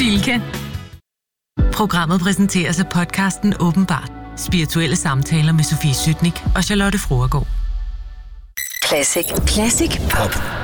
Bilka. Programmet præsenteres af podcasten Åbenbart. Spirituelle samtaler med Sofie Sytnik og Charlotte Fruergaard. Classic Pop.